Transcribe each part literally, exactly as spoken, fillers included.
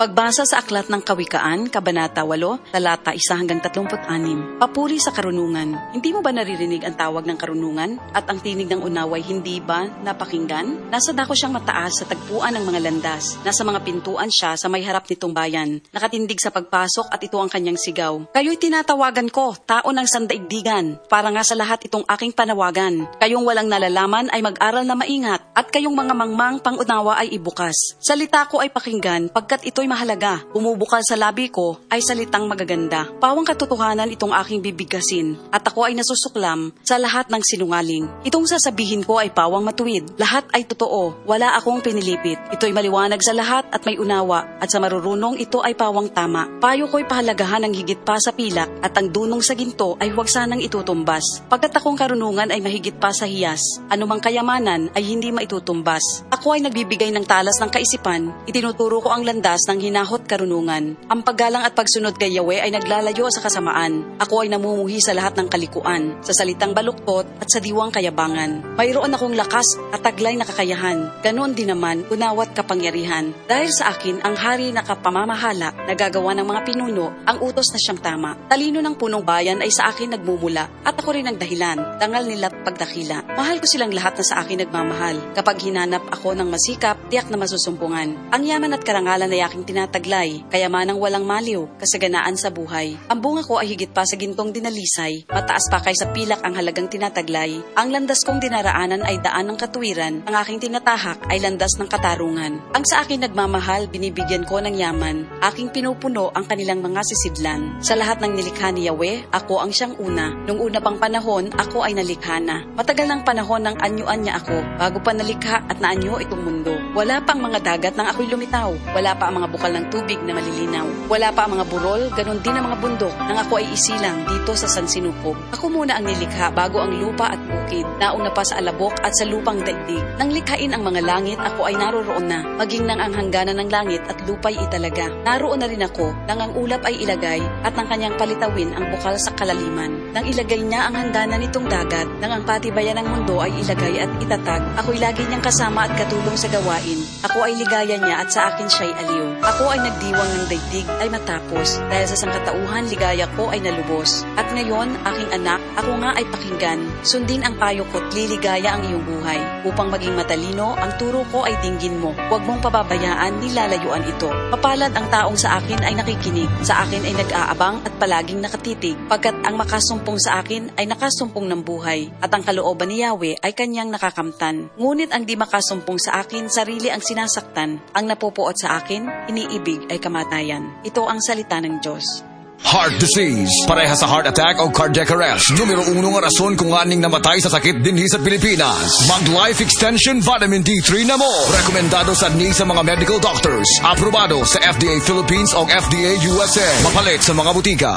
Pagbasa sa Aklat ng Kawikaan, Kabanata eight, talata one hanggang thirty-six. Papuri sa karunungan. Hindi mo ba naririnig ang tawag ng karunungan at ang tinig ng unaway hindi ba napakinggan? Nasa dako siyang mataas sa tagpuan ng mga landas. Nasa mga pintuan siya sa may harap nitong bayan. Nakatindig sa pagpasok at ito ang kanyang sigaw. Kayo'y tinatawagan ko, tao ng sandaigdigan. Para nga sa lahat itong aking panawagan. Kayong walang nalalaman ay mag-aral na maingat at kayong mga mangmang pangunawa ay ibukas. Salita ko ay pakinggan pagkat ito'y mahalaga. Bumubukal sa labi ko ay salitang magaganda. Pawang katotohanan itong aking bibigkasin at ako ay nasusuklam sa lahat ng sinungaling. Itong sasabihin ko ay pawang matuwid. Lahat ay totoo. Wala akong pinilipit. Ito'y maliwanag sa lahat at may unawa at sa marurunong ito ay pawang tama. Payo ko'y pahalagahan ng higit pa sa pilak at ang dunong sa ginto ay huwag sanang itutumbas. Pagkat akong karunungan ay mahigit pa sa hiyas. Anumang kayamanan ay hindi maitutumbas. Ako ay nagbibigay ng talas ng kaisipan. Itinuturo ko ang landas ng hinahot karunungan. Ang paggalang at pagsunod kay Yahweh ay naglalayo sa kasamaan. Ako ay namumuhi sa lahat ng kalikuan, sa salitang baluktot at sa diwang kayabangan. Mayroon akong lakas at taglay na kakayahan. Ganon din naman, unawat kapangyarihan. Dahil sa akin, ang hari na kapamamahala, nagagawa ng mga pinuno, ang utos na siyang tama. Talino ng punong bayan ay sa akin nagmumula at ako rin ang dahilan, dangal nila't pagdakila. Mahal ko silang lahat na sa akin nagmamahal. Kapag hinanap ako ng masikap, tiyak na masusumpungan. Ang yaman at karangalan ay aking tinataglay, kayamanang walang maliw, kasaganaan sa buhay. Ang bunga ko ay higit pa sa gintong dinalisay, mataas pa kaysa pilak ang halagang tinataglay. Ang landas kong dinaraanan ay daan ng katuwiran, ang aking tinatahak ay landas ng katarungan. Ang sa akin nagmamahal, binibigyan ko ng yaman, aking pinupuno ang kanilang mga sisidlan. Sa lahat ng nilikha ni Yahweh, ako ang siyang una. Nung una pang panahon, ako ay nalikha na. Matagal ng panahon ng anyuan niya ako, bago pa nalikha at naanyo itong mundo. Wala pa ang mga dagat nang ako'y lumitaw. Wala pa ang mga bukal ng tubig na malilinaw. Wala pa ang mga burol, ganon din ang mga bundok nang ako ay isilang dito sa Sansinukob. Ako muna ang nilikha bago ang lupa at bukid. Nauna pa sa alabok at sa lupang daigdig. Nang likhain ang mga langit, ako ay naroroon na. Maging nang ang hangganan ng langit at lupa'y italaga. Naroon na rin ako nang ang ulap ay ilagay at nang kanyang palitawin ang bukal sa kalaliman. Nang ilagay niya ang hangganan nitong dagat, nang ang patibayan ng mundo ay ilagay at itatag, ako'y lagi niyang kasama at katulong sa gawain. Ako ay ligaya niya at sa akin siya'y aliw. Ako ay nagdiwang ng daigdig ay matapos. Dahil sa sangkatauhan, ligaya ko ay nalubos. At ngayon, aking anak, ako nga ay pakinggan. Sundin ang payo ko't liligaya ang iyong buhay. Upang maging matalino, ang turo ko ay dinggin mo. Huwag mong pababayaan, nilalayuan ito. Mapalad ang taong sa akin ay nakikinig. Sa akin ay nag-aabang at palaging nakatitig. Pagkat ang makasumpong sa akin ay nakasumpong ng buhay. At ang kalooban ni Yahweh ay kanyang nakakamtan. Ngunit ang di makasumpong sa akin, sarili ang sinasaktan. Ang napupuot sa akin, iniibig ay kamatayan. Ito ang salita ng Diyos. Heart disease, parehas sa heart attack o cardiac arrest. Numero uno nga rason kung aning namatay sa sakit din sa Pilipinas. Mag Life Extension Vitamin D three na mo. Rekomendado sa ni sa mga medical doctors. Aprobado sa F D A Philippines o F D A U S A. Mapalit sa mga butika.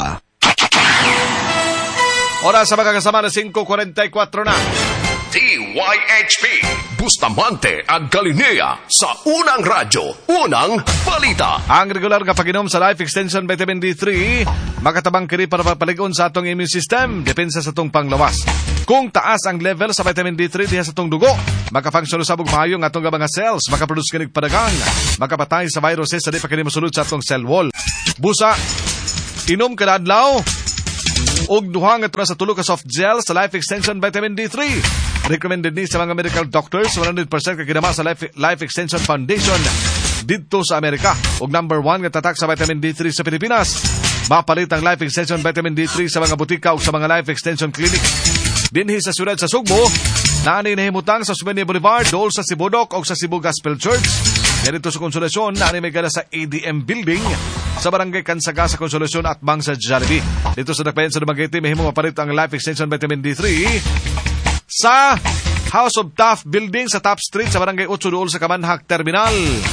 Oras sa mga kasama na five forty-four na. D Y H P Bustamante ag Kalinea sa unang radyo, unang balita. Ang regular nga pag-inom sa Life Extension Vitamin D three makatabang kini para papaligon sa atong immune system, depensa sa atong panglawas. Kung taas ang level sa vitamin D three diha sa atong dugo, makafunction usab og maayo nga atong mga cells, makaproduce kinig padagang, makapatay sa viruses sa di pa kini mosulod sa atong cell wall. Busa, inom kada adlaw og duha nga sa tulo ka soft gel sa Life Extension Vitamin D three. Recommended ni sa mga medical doctors, one hundred percent kaginama sa Life, Life Extension Foundation dito sa Amerika. Og number one nga tatak sa vitamin D three sa Pilipinas. Mapalit ang Life Extension Vitamin D three sa mga butika o sa mga Life Extension Clinic. Dinhi sa siyudad sa Sugbo, naani nahimutang sa Sumeni Boulevard, Dol sa Sibodok o sa Cebu Gospel Church. Ganito sa Konsolasyon, naani may gana sa A D M Building sa Barangay Kansaga sa Konsolasyon at Bang sa Jollibee. Dito sa Dakbayan sa Dumaguete, may himo mapalit ang Life Extension Vitamin D three sa House of Taft Building sa Top Street sa Barangay eight dool sa Kamanhak Terminal.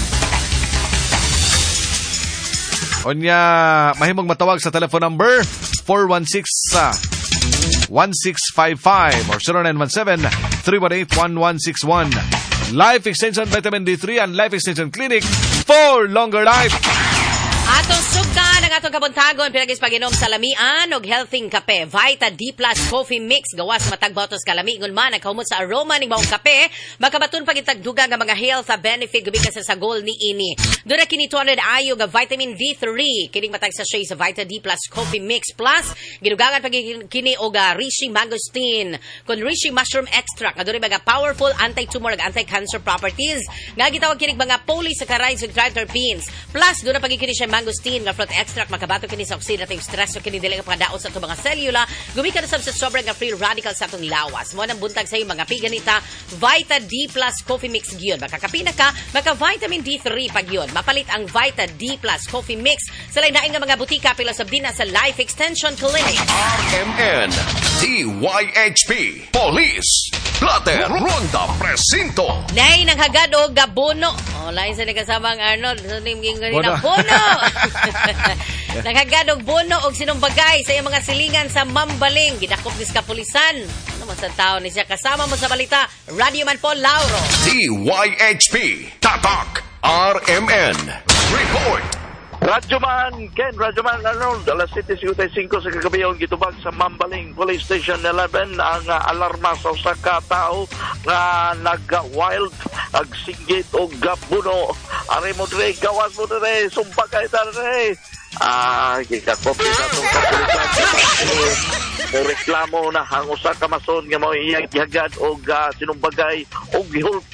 Onya, mahimong matawag sa telephone number four one six, one six five five or zero nine one seven, three one eight, one one six one. Life Extension Vitamin D three and Life Extension Clinic for longer life. Atong sugdan ang atong kabuntagon pinagis pag-inom sa lamian og healthy kape. Vita D Plus Coffee Mix gawas matag botos kalamigon man nagkahumot sa aroma ning maong kape. Makabaton pagitagdugang nga mga health benefit gubi ka sa sagol ni ini. Dura kini two hundred ayo nga vitamin D three kining matag sa sa Vita D Plus Coffee Mix Plus gidugangan pag kini og uh, reishi mangosteen kun reishi mushroom extract aduri mga powerful anti-tumor ug anti-cancer properties nga gitawag kini mga polysaccharides ug triterpenes. Plus dura pag kini siya mangosteen nga fruit extract makabato kini sa oxidative stress ug kini dili ka pagdaot sa atong mga selula gumikan sa sobrang nga free radicals sa atong lawas. Mo nang buntag sa mga piganita Vita D Plus Coffee Mix gyud makakapina ka maka vitamin D three pag yun. Mapalit ang Vita D Plus Coffee Mix sa lain-lain nga mga butika pila sa Bina sa Life Extension Clinic. R M N, D Y H P, Police, Plater, Ronda, Presinto. Nay nang hagad og gabono. Oh, lain sa nagkasamang Arnold. So ning ganina bono. Naghagad og bono og sinumbagay sa iyang mga silingan sa Mambaling. Gidakop dis kapulisan. Ano man sa tao ni siya kasama mo sa balita. Radio Man Paul Lauro. D Y H P, Tatak, R M N, Report. Radyoman, Ken, Radyoman Arnold, alas seven fifty-five sa kagabiyon gitubag sa Mambaling Police Station eleven ang uh, alarma sa usa ka tawo nga nag-wild ag singgit o gabuno. Ari mo dire, gawas mo dire, sumpa kay tare. Ah, gikakopy sa itong kapulisan. O reklamo na ang usa ka mason nga mo iyang gihagad o uh, sinumbagay o gihul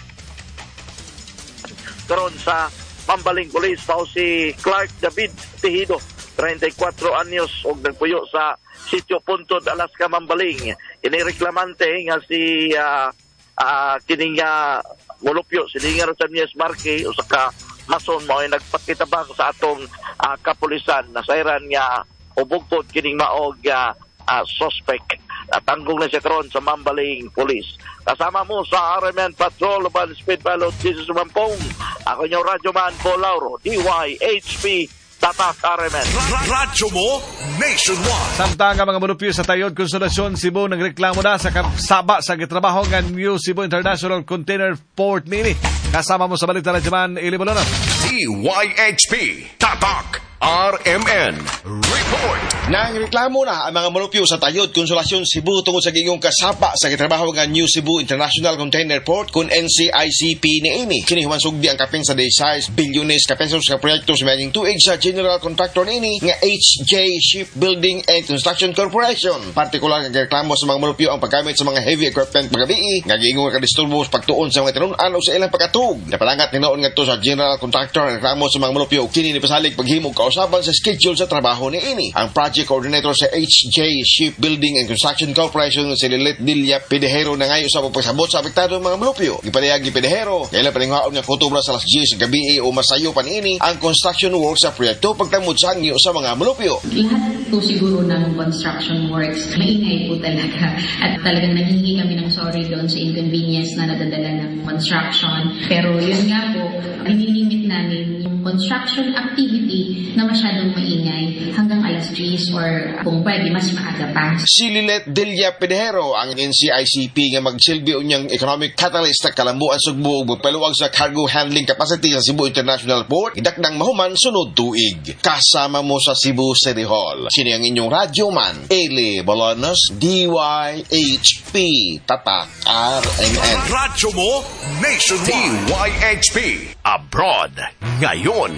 karon sa Mambaling Police tao si Clark David Tejido, thirty-four anyos og nagpuyo sa sitio Puntod, Alaska, Mambaling. Inireklamante nga si uh, uh, kining uh, mulupyo silingan sa Mies Marque o sa ka mason mo ay nagpakitabang sa atong uh, kapulisan na sayran nga ubugpod kining maog uh, uh, suspect. Natanggong na siya karon sa Mambaling Police. Kasama mo sa R M N Patrol Urban Speed Pilot Jesus Mampong. Ako nyo Radyo Man Paul Lauro, D Y H P, Tatak R M N. Radyo mo, Nationwide. Samtang ang mga munupyo sa Tayod Consolacion Cebu nagreklamo na sa saba sa gitrabaho ng New Cebu International Container Port Mini. Kasama mo sa balita Radyo Man, Ili Bolono. D Y H P, Tatak R M N, Report. Nangreklamo na ang mga manupyo sa Tayod Consolacion Cebu tungkol sa gigong kasapa sa gitrabaho ng New Cebu International Container Port kung N C I C P ni ini. Kinihuman sugdi ang kaping sa desais bilyones ka pesos sa proyekto sa mayang tuig sa general contractor ni ini nga H J Shipbuilding and Construction Corporation. Partikular nga reklamo sa mga manupyo ang paggamit sa mga heavy equipment pagabi nga gigong kadisturbo sa pagtuon sa mga tinunan o sa ilang pagkatug. Napalangat ni noon nga to sa general contractor ang reklamo sa mga manupyo kini ni pasalig paghimog kausaban sa schedule sa trabaho ni ini. Ang project coordinator sa H J Shipbuilding and Construction Corporation si Lilet Dilia Pedejero na ngayon sa pagpasabot sa apektado ng mga malupyo. Gipadayag ni Pedejero kailan paninghaon nga kutubra sa alas diyes sa gabi o masayo pa ni ini ang construction work sa proyekto pagtangod sa angyo sa mga malupyo. Lahat po siguro ng construction works maingay po talaga at talagang naghihingi kami ng sorry doon sa inconvenience na nadadala ng construction. Pero yun nga po, inilimit namin yung construction activity na masyadong maingay hanggang alas diyes or kung pwede mas maaga pa. Si Lilet Delia Pedejero ang N C I C P nga magsilbi unyang economic catalyst na kalambuan sugbo ug paluwag sa cargo handling capacity sa Cebu International Port idakdang mahuman sunod tuig. Kasama mo sa Cebu City Hall. Sini ang inyong radyo man, Eli Bolonos, D Y H P, Tatak R M N. Radyo mo, Nationwide. D Y H P, Abroad, ngayon.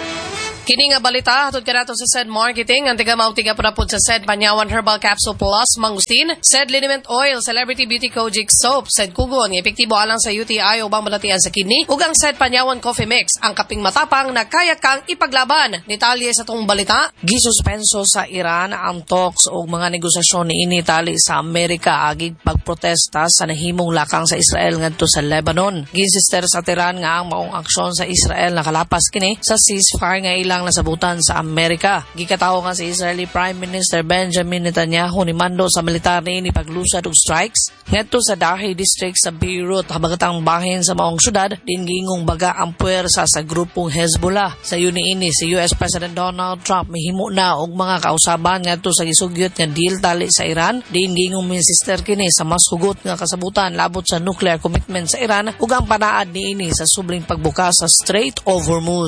Kini nga balita hatod kanato sa Said Marketing ang tiga mautiga pud sa Said Panyawan Herbal Capsule Plus Mangustin, Said Liniment Oil, Celebrity Beauty Kojic Soap, Said Kugon, epektibo alang sa U T I o bang balatian sa kidney, ug ang Said Panyawan Coffee Mix, ang kaping matapang na kaya kang ipaglaban. Detalye sa tong balita, gisuspenso sa Iran ang talks o mga negosasyon ni ini tali sa Amerika agig pagprotesta sa nahimong lakang sa Israel ngadto sa Lebanon. Ginsister sa Tehran nga ang maong aksyon sa Israel nakalapas kini sa ceasefire nga ilang nasabutan sa Amerika. Gikatawo nga si Israeli Prime Minister Benjamin Netanyahu ni mando sa militar ni paglusad og strikes ngadto sa Dahi District sa Beirut habagatang bahin sa maong syudad din gingong baga ang puwersa sa grupong Hezbollah. Sa yuni ini si U S President Donald Trump mihimo na og mga kausaban ngadto sa gisugyot nga deal tali sa Iran din gingong minsister kini sa mas hugot nga kasabutan labot sa nuclear commitment sa Iran ug ang panaad niini sa subling pagbukas sa Strait of Hormuz.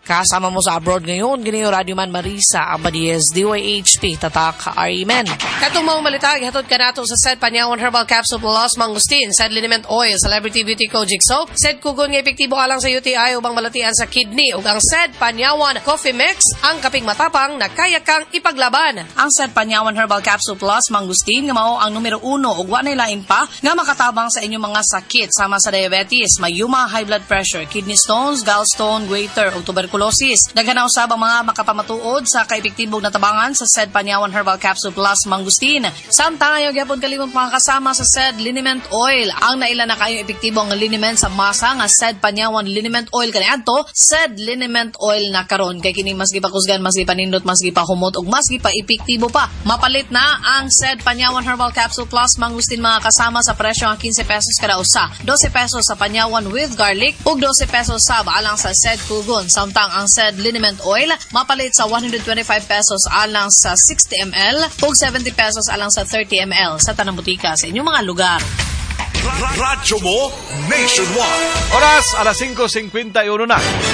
Kasama mo sa abroad ngayon, ganyan Radio Man Marisa, Abadies, D Y H P, Tatak, Arimen. Katong mga malitag, hatod ka nato sa said Panyawan Herbal Capsule Plus Mangustin, said Liniment Oil, Celebrity Beauty Kojic Soap, said Kugon nga epektibo alang sa U T I ubang malatian sa kidney, ug ang said Panyawan Coffee Mix, ang kaping matapang na kaya kang ipaglaban. Ang said Panyawan Herbal Capsule Plus Mangustin nga mao ang numero uno ug wa nay lain pa nga makatabang sa inyong mga sakit sama sa diabetes, mayuma, high blood pressure, kidney stones, gallstone, goiter ug tuberculosis. Daghan usab ang mga makapamatuod sa kaepektibong natabangan sa said Panyawan Herbal Capsule Plus Mangustin. Samtang ayo gyapon kalimot mga kasama sa said Liniment Oil. Ang naila na kayo epektibong liniment sa masa nga said Panyawan Liniment Oil kaniadto, said Liniment Oil na karon kay kini mas gipakusgan, mas gipanindot, mas gipahumot ug mas gipa-epektibo pa. Mapalit na ang said Panyawan Herbal Capsule Plus Mangustin mga kasama sa presyo nga fifteen pesos kada usa, twelve pesos sa Panyawan with garlic ug twelve pesos sa alang sa said Kugon. Samtang ang said Liniment Oil mapalit sa one hundred twenty-five pesos alang sa sixty milliliters ug seventy pesos alang sa thirty milliliters sa tanang butika sa inyong mga lugar. Radyo mo nationwide. Oras, alas five fifty-one na.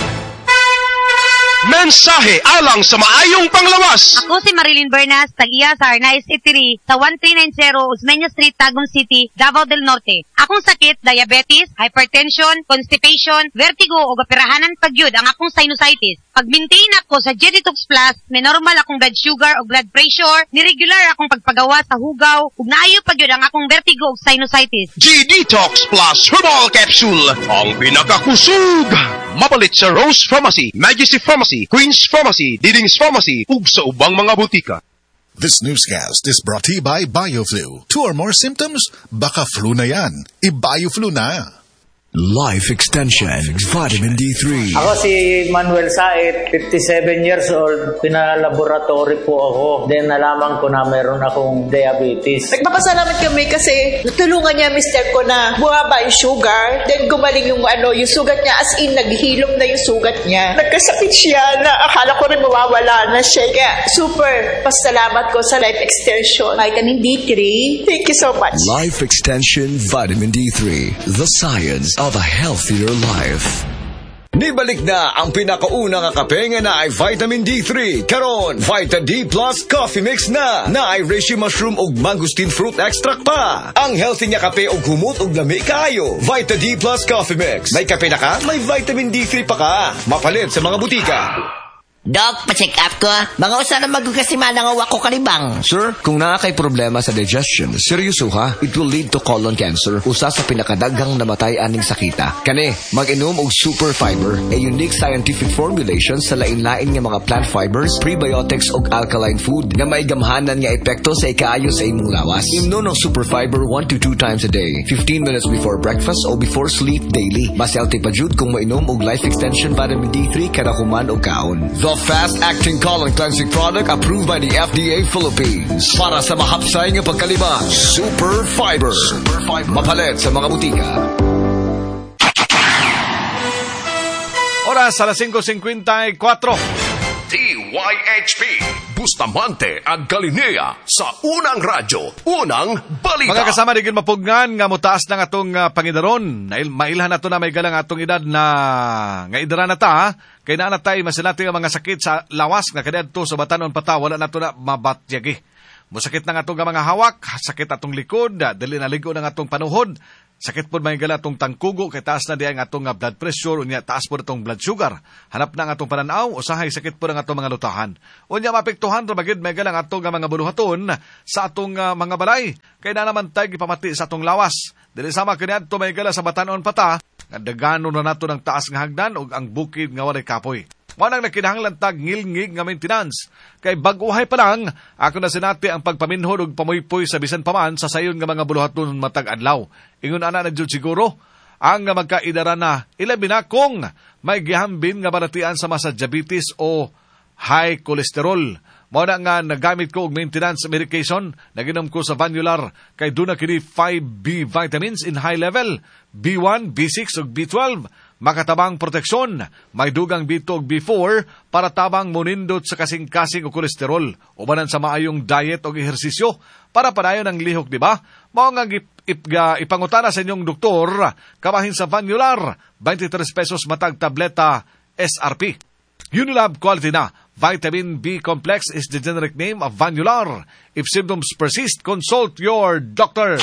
Mensahe alang sa maayong panglawas. Ako si Marilyn Bernas, tag-iya sa Arnaiz Eatery sa thirteen ninety Osmeña Street, Tagum City, Davao del Norte. Akong sakit, diabetes, hypertension, constipation, vertigo o gapirahanan pagyud ang akong sinusitis. Pag-maintain ako sa G-Detox Plus, may normal akong blood sugar o blood pressure, ni-regular akong pagpagawa sa hugaw, ug naayo pagyud ang akong vertigo o sinusitis. G-Detox Plus Herbal Capsule, ang pinakakusog. Mapalit sa Rose Pharmacy, Majesty Pharmacy, Queen's Pharmacy, Diding's Pharmacy, ug sa ubang mga butika. This newscast is brought to you by BioFlu. Two or more symptoms? Baka flu na yan. I-BioFlu na. Life Extension Vitamin D three. Ako si Manuel Said, fifty-seven years old. Pinalaboratory po ako. Then nalaman ko na meron akong diabetes. Nagpapasalamat kami kasi natulungan niya mister ko na bumaba yung sugar. Then gumaling yung ano, yung sugat niya, as in naghilom na yung sugat niya. Nagkasakit siya na akala ko rin mawawala na siya. Kaya super pasalamat ko sa Life Extension Vitamin D three. Thank you so much. Life Extension Vitamin D three. The science of a healthier life. Nibalik na ang pinakaunang kape nga na ay Vitamin D three. Karon, Vita D Plus Coffee Mix na. Na ay reishi mushroom ug mangosteen fruit extract pa. Ang healthy nga kape ug humot ug lami kaayo. Vita D Plus Coffee Mix. May kape na ka, may Vitamin D three pa ka. Mapalit sa mga butika. Doc, pa-check up ko. Mga usa na magkakasimana nga wako kalibang. Sir, kung naa kay problema sa digestion, seryoso ha, it will lead to colon cancer, usa sa pinakadaghang namatay aning sakita. Kani, mag-inom og super fiber, a unique scientific formulation sa lain-lain nga mga plant fibers, prebiotics ug alkaline food nga may gamhanan nga epekto sa ikaayo sa imong lawas. Imnon ng super fiber one to two times a day, fifteen minutes before breakfast o before sleep daily. Mas healthy pa jud kung mainom og Life Extension Vitamin D three kada human og kaon. The fast-acting colon cleansing product approved by the F D A Philippines. Para sa mahapsay nga pagkalibang, Super Fiber. Super Fiber. Mapalit sa mga butika. Oras, alas five fifty-four. D Y H P Bustamante ang Kalinea sa Unang Radyo, Unang Balita. Mga kasama, digin mapugnan nga mutaas na nga itong uh, pangidaron. Nail, mailhan na ito na may galang atong edad na nga idara na ta. Kaya na natay masilati nga mga sakit sa lawas nga kadad to sa batanon pata. Wala na ito na mabatyagi. Musakit na nga itong mga hawak, sakit atong likod, dali na ligo na nga itong panuhod. Sakit po may gala itong tangkugo, kay taas na diya nga itong blood pressure, unya taas po itong blood sugar. Hanap na nga itong pananaw, usahay sakit po na nga itong mga lutahan. Unya mapektuhan, ramagid may gala nga itong mga buluhaton sa atong uh, mga balay. Kaya na naman tayo ipamati sa atong lawas. Dili sama kanya ito may gala sa batanon pata, nga dagano na nato ng taas nga hagdan o ang bukid nga walay kapoy. Manang nakinahanglan tag ngilngig nga maintenance. Kay baguhay pa lang, ako na sinati ang pagpaminhod og pamuypoy sa bisan paman sa sayon nga mga buluhaton matag adlaw. Ingon ana na jud siguro ang nga magkaidara na ilabi na kung may gihambin nga baratian sa masa diabetes o high cholesterol. Mao na nga nagamit ko og maintenance medication, naginom ko sa Vanular kay duna kini five B vitamins in high level, B one, B six ug B twelve. Makatabang proteksyon, may dugang B two ug B four para tabang munindot sa kasing-kasing o kolesterol, ubanan sa maayong diet o ehersisyo para padayon ang lihok, di ba? Mao nga ip, ip, ipangutana sa inyong doktor, kabahin sa Vanular, twenty-three pesos matag tableta S R P. Unilab quality na. Vitamin B complex is the generic name of Vanular. If symptoms persist, consult your doctor.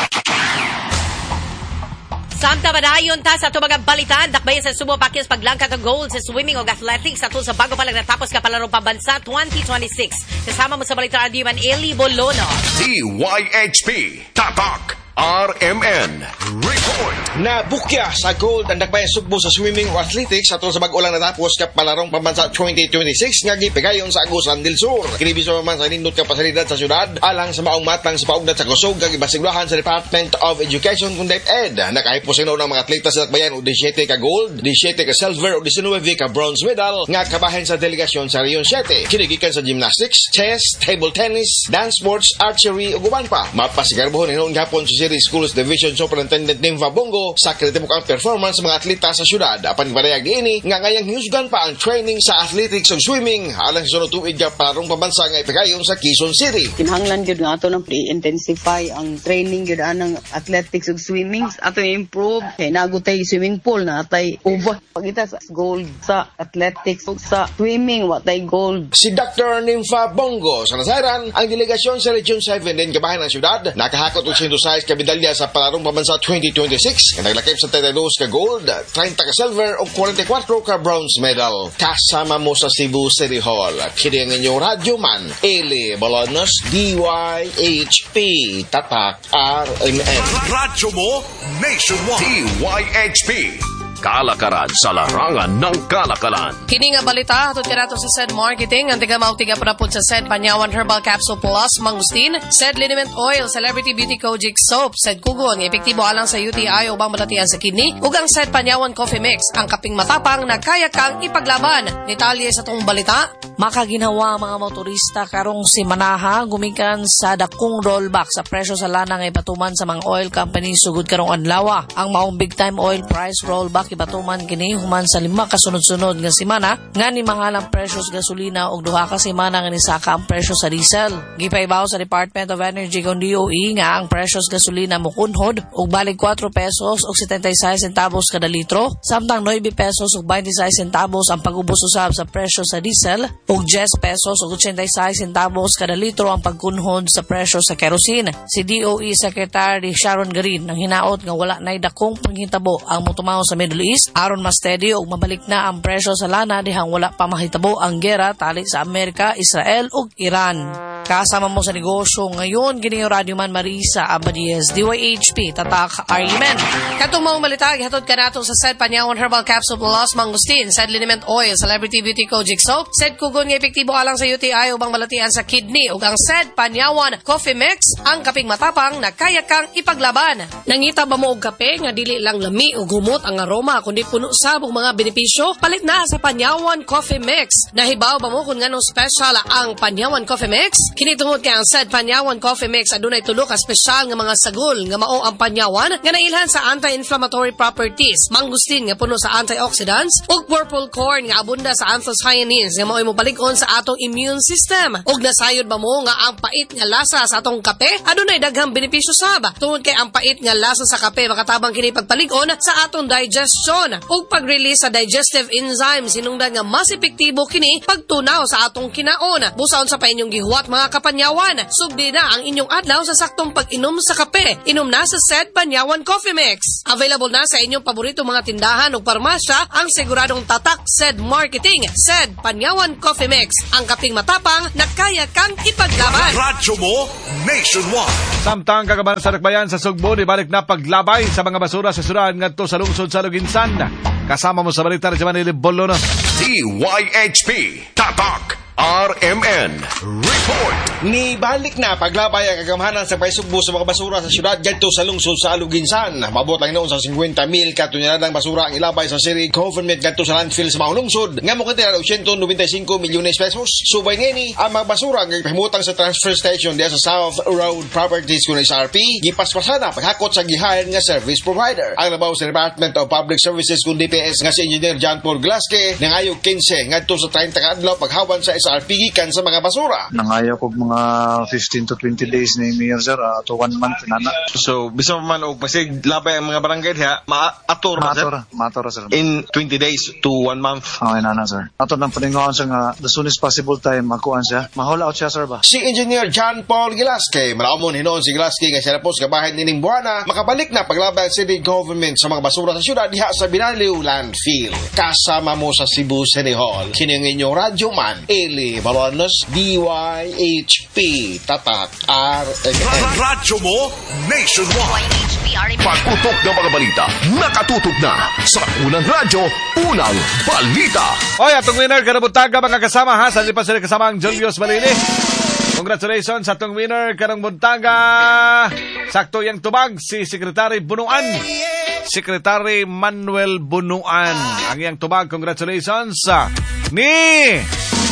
Samta madayon ta sa ito mga balitan. Dakbayan sa Subo Pakyos paglangka ka gold sa swimming o athletics ato sa bago palang natapos ka palarong pambansa twenty twenty-six. Kasama mo sa balitan Adiman Eli Bolono. D Y H P Tatak R M N Report. Nabukya sa gold ang dakbayan sugbo sa swimming o athletics ato sa bag-ulang natapos ka palarong pambansa twenty twenty-six nga gipigayon sa Agusan del Sur. Kinibiso man sa nindot ka pasilidad sa syudad alang sa maong matang sa paugdat sa kusog kag ibasiglahan sa Department of Education kung DepEd. Nakahiposino ng mga atleta sa dakbayan o seventeen ka gold, seventeen ka silver o nineteen ka bronze medal nga kabahin sa delegasyon sa Region seven. Kinigikan sa gymnastics, chess, table tennis, dance sports, archery ug uban pa. Mapasigarbohon hinuon gapon sa City Schools Division Superintendent Nimva Bongo sa kreatibok ang performance sa mga atleta sa syudad. Apan ibarayag ini nga ngayang hinusgan pa ang training sa athletics ug swimming alang sa sunod tuig ka palarong pambansa nga ipigayon sa Quezon City. Kinahanglan gyud nga ato nang i-intensify ang training gyud anang athletics ug swimming ato improve kay nagutay swimming pool na atay uba pagita sa gold sa athletics ug sa swimming watay gold. Si Doctor Nimva Bongo sa nasaran ang delegasyon sa Region seven din kabahin ng syudad nakahakot og one hundred six ka medalya sa palarong pambansa twenty twenty-six nga naglakip sa thirty-two ka gold, thirty ka silver ug forty-four ka bronze medal. Kasama mo sa Cebu City Hall. Kini ang inyong radyo man Eli Bolonos D Y H P Tatak R M N. Radyo mo Nationwide D Y H P kalakaran sa larangan ng kalakalan. Kini nga balita hatod kanato sa Said Marketing ang tiga mautiga prapud sa Said Panyawan Herbal Capsule Plus Mangustin, Said Liniment Oil, Celebrity Beauty Kojic Soap, Said Kugon, epektibo alang sa U T I o bang malatian sa kidney, ug ang Said Panyawan Coffee Mix, ang kaping matapang na kaya kang ipaglaban. Detalye sa tong balita. Makaginawa mga motorista karong si Manaha gumikan sa dakong rollback sa presyo sa lana nga ipatuman sa mga oil company sugod karong adlaw. Ang maong big time oil price rollback ipatuman kini human sa lima ka sunod-sunod nga semana nga ni mahalang presyo sa gasolina ug duha ka semana nga nisaka ang presyo sa diesel. Gipaibaw sa Department of Energy kung D O E nga ang presyo sa gasolina mokunhod ug balik four pesos ug seventy-six centavos kada litro, samtang nine pesos ug twenty-six centavos ang pag-ubos usab sa presyo sa diesel ug ten pesos ug eighty-six centavos kada litro ang pagkunhod sa presyo sa kerosene. Si D O E Secretary Sharon Garin nang hinaot nga wala nay dakong panghitabo ang motumaw sa Middle East aron mas steady ug mabalik na ang presyo sa lana dihang wala pa mahitabo ang gera tali sa Amerika, Israel ug Iran. Kasama mo sa negosyo ngayon gini Radio Man Marisa Abadies D Y H P Tatak R M N. Katong mga balita gihatod kanato sa Said Panyawan Herbal Capsule Plus Mangustin, Said Liniment Oil, Celebrity Beauty Kojic Soap, Said Kugon nga epektibo alang sa U T I ubang malatian sa kidney ug ang Said Panyawan Coffee Mix, ang kaping matapang na kaya kang ipaglaban. Nangita ba mo og kape nga dili lang lami ug humot ang aroma kundi puno sab og mga benepisyo? Palit na sa Panyawan Coffee Mix. Nahibaw ba mo kung nganong special ang Panyawan Coffee Mix? Kini tungod kay ang Said Panyawan Coffee Mix adunay tulo ka special nga mga sagol nga mao ang panyawan nga nailhan sa anti-inflammatory properties, mangustin nga puno sa antioxidants ug purple corn nga abunda sa anthocyanins nga mao'y mopalig-on sa atong immune system. Ug nasayod ba mo nga ang pait nga lasa sa atong kape adunay daghang benepisyo sab tungod kay ang pait nga lasa sa kape makatabang kini pagpalig-on sa atong digestion ug pag-release sa digestive enzymes hinungdan nga mas epektibo kini pagtunaw sa atong kinaon. Busaon sa pa inyong gihuwat mga kapanyawan, sugdi na ang inyong adlaw sa saktong pag-inom sa kape. Inom na sa Said Panyawan Coffee Mix. Available na sa inyong paborito mga tindahan ug parmasya ang siguradong tatak Said Marketing, Said Panyawan Coffee Mix, ang kaping matapang na kaya kang ipaglaban. Radyo mo Nationwide. Samtang kagaban sa Dakbayan sa Sugbo ni balik na paglabay sa mga basura sa syudad ngadto sa lungsod sa Luginsan. Kasama mo sa balita ni Manili Bolonos. D Y H P Tatak R M N Report. Ni balik na paglabay ang kagamhanan sa paisugbo sa mga basura sa syudad gadto sa lungsod sa Aluginsan. Mabot lang noon sa fifty mil ka tonelada ng basura ang ilabay sa city government gadto sa landfill sa mga lungsod. Nga mo kanila one hundred ninety-five milyones pesos. Subay ngini ang mga basura nga ipahimutang sa transfer station diya sa South Road Properties kun S R P gipaspasana paghakot sa gihayan nga service provider. Ang labaw sa Department of Public Services kun D P S nga si Engineer John Paul Glasque nangayog fifteen ngadto sa thirty ka adlaw paghawan sa S R P gikan sa mga basura. Nangayo ko mga fifteen to twenty days na imi sir, uh, to one month nana. So bisan man og masig labay ang mga barangay diha, maator na sir. Maator sir. In twenty days to one month. Okay nana sir. Ato nang paningaon siya nga the soonest possible time makuan siya. Mahol out siya sir ba. Si Engineer John Paul Gilasque, malaumon hinon si Gilasque nga siya pos kabahin nining buwana, makabalik na paglaban sa city government sa mga basura sa syudad diha sa Binaliw Landfill. Kasama mo sa Cebu City Hall. Kini ang inyong radyo man, Eli Balonos, D Y H P, Tatak, R X M. Radyo mo, nationwide. Pagputok ng mga balita, nakatutok na sa unang radyo, unang balita. Oy, atong winner, karabutaga mga kasama ha. Sa lipas sila kasama ang Julius Malili. Congratulations sa atong winner, karang buntaga. Sakto yang tubag, si Secretary Bunuan. Secretary Manuel Bunuan. Ang iyang tubag, congratulations sa ni